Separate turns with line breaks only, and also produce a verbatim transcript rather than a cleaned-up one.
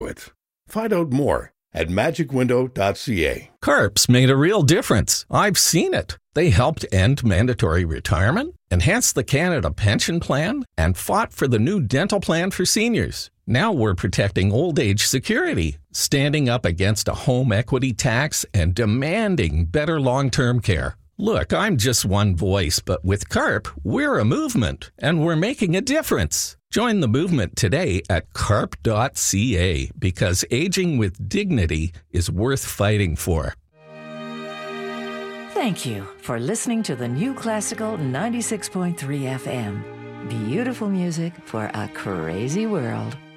it. Find out more at magic window dot c a.
CARP's made a real difference. I've seen it. They helped end mandatory retirement, enhanced the Canada Pension Plan, and fought for the new dental plan for seniors. Now we're protecting old age security, standing up against a home equity tax, and demanding better long-term care. Look, I'm just one voice, but with CARP, we're a movement, and we're making a difference. Join the movement today at carp dot c a because aging with dignity is worth fighting for.
Thank you for listening to the New Classical ninety-six point three F M. Beautiful music for a crazy world.